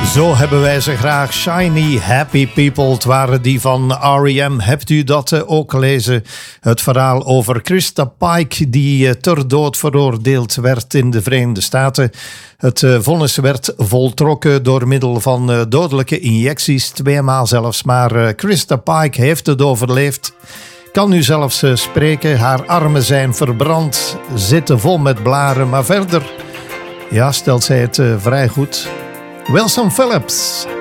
Zo hebben wij ze graag. Shiny Happy People. Het waren die van R.E.M. Hebt u dat ook gelezen? Het verhaal over Krista Pike die ter dood veroordeeld werd in de Verenigde Staten. Het vonnis werd voltrokken door middel van dodelijke injecties, 2 maal zelfs. Maar Krista Pike heeft het overleefd. Kan nu zelfs spreken. Haar armen zijn verbrand, zitten vol met blaren. Maar verder stelt zij het vrij goed. Wilson Phillips.